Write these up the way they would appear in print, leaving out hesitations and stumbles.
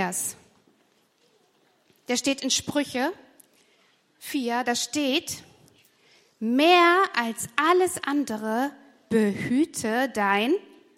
Vers. Der steht in Sprüche 4, da steht, mehr als alles andere behüte dein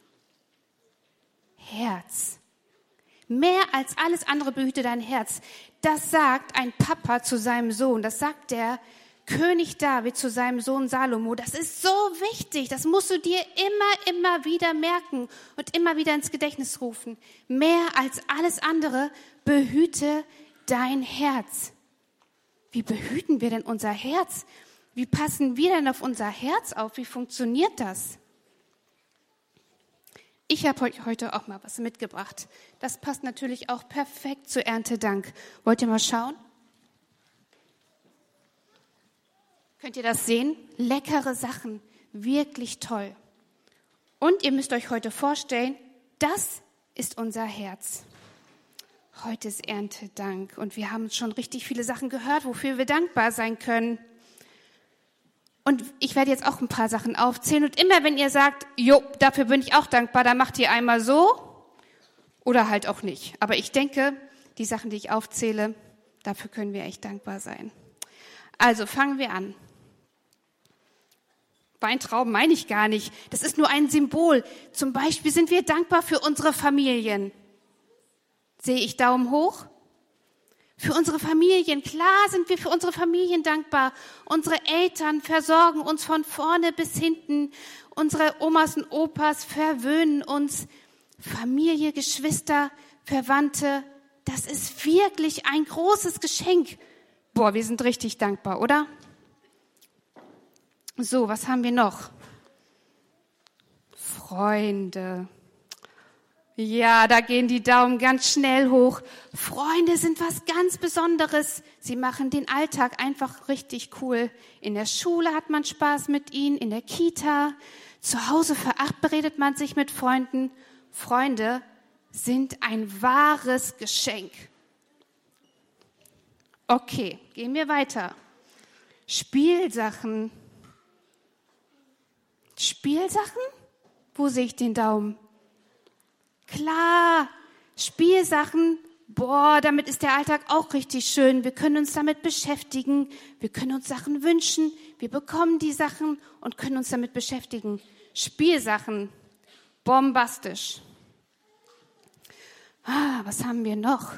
Herz. Mehr als alles andere behüte dein Herz. Das sagt ein Papa zu seinem Sohn. Das sagt der König David zu seinem Sohn Salomo. Das ist so wichtig. Das musst du dir immer wieder merken und immer wieder ins Gedächtnis rufen. Mehr als alles andere behüte dein Herz. Wie behüten wir denn unser Herz? Wie passen wir denn auf unser Herz auf? Wie funktioniert das? Ich habe euch heute auch mal was mitgebracht. Das passt natürlich auch perfekt zu Erntedank. Wollt ihr mal schauen? Könnt ihr das sehen? Leckere Sachen, wirklich toll. Und ihr müsst euch heute vorstellen, das ist unser Herz. Heute ist Erntedank und wir haben schon richtig viele Sachen gehört, wofür wir dankbar sein können. Und ich werde jetzt auch ein paar Sachen aufzählen. Und immer wenn ihr sagt, jo, dafür bin ich auch dankbar, dann macht ihr einmal so oder halt auch nicht. Aber ich denke, die Sachen, die ich aufzähle, dafür können wir echt dankbar sein. Also fangen wir an. Weintrauben meine ich gar nicht. Das ist nur ein Symbol. Zum Beispiel sind wir dankbar für unsere Familien. Sehe ich Daumen hoch? Für unsere Familien, klar sind wir für unsere Familien dankbar. Unsere Eltern versorgen uns von vorne bis hinten. Unsere Omas und Opas verwöhnen uns. Familie, Geschwister, Verwandte, das ist wirklich ein großes Geschenk. Boah, wir sind richtig dankbar, oder? So, was haben wir noch? Freunde. Ja, da gehen die Daumen ganz schnell hoch. Freunde sind was ganz Besonderes. Sie machen den Alltag einfach richtig cool. In der Schule hat man Spaß mit ihnen, in der Kita. Zu Hause verabredet man sich mit Freunden. Freunde sind ein wahres Geschenk. Okay, gehen wir weiter. Spielsachen. Spielsachen? Wo sehe ich den Daumen? Klar, Spielsachen, boah, damit ist der Alltag auch richtig schön. Wir können uns damit beschäftigen, wir können uns Sachen wünschen, wir bekommen die Sachen und können uns damit beschäftigen. Spielsachen, bombastisch. Was haben wir noch?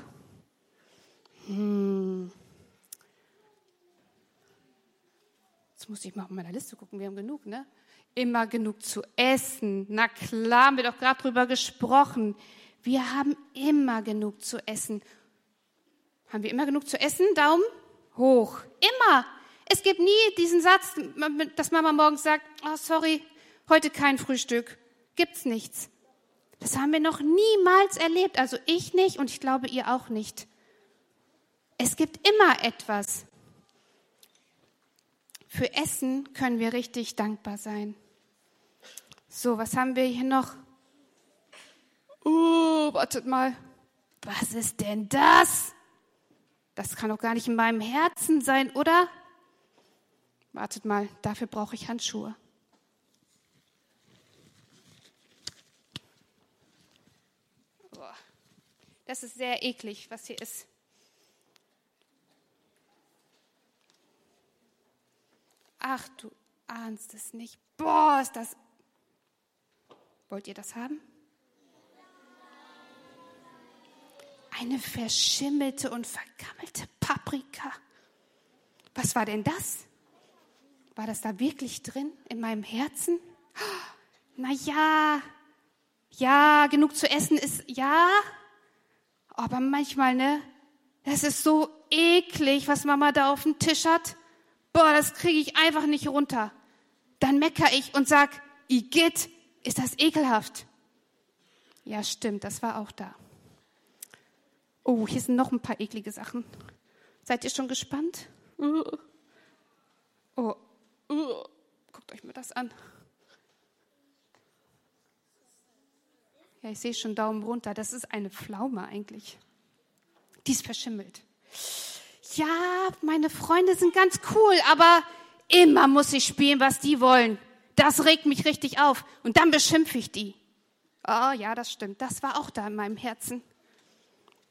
Jetzt muss ich mal auf meiner Liste gucken, wir haben genug, ne? Immer genug zu essen. Na klar, haben wir doch gerade drüber gesprochen. Wir haben immer genug zu essen. Haben wir immer genug zu essen? Daumen hoch. Immer. Es gibt nie diesen Satz, dass Mama morgens sagt, oh, sorry, heute kein Frühstück. Gibt's nichts. Das haben wir noch niemals erlebt. Also ich nicht und ich glaube ihr auch nicht. Es gibt immer etwas. Für Essen können wir richtig dankbar sein. So, was haben wir hier noch? Wartet mal. Was ist denn das? Das kann doch gar nicht in meinem Herzen sein, oder? Wartet mal, dafür brauche ich Handschuhe. Das ist sehr eklig, was hier ist. Ach, du ahnst es nicht. Boah, ist das... Wollt ihr das haben? Eine verschimmelte und vergammelte Paprika. Was war denn das? War das da wirklich drin in meinem Herzen? Na ja, genug zu essen ist ja, aber manchmal, ne, das ist so eklig, was Mama da auf dem Tisch hat. Boah, das kriege ich einfach nicht runter. Dann meckere ich und sag, Igitt, ist das ekelhaft. Ja, stimmt, das war auch da. Oh, hier sind noch ein paar eklige Sachen. Seid ihr schon gespannt? Oh, guckt euch mal das an. Ja, ich sehe schon Daumen runter. Das ist eine Pflaume eigentlich. Die ist verschimmelt. Ja, meine Freunde sind ganz cool, aber immer muss ich spielen, was die wollen. Das regt mich richtig auf. Und dann beschimpfe ich die. Oh ja, das stimmt. Das war auch da in meinem Herzen.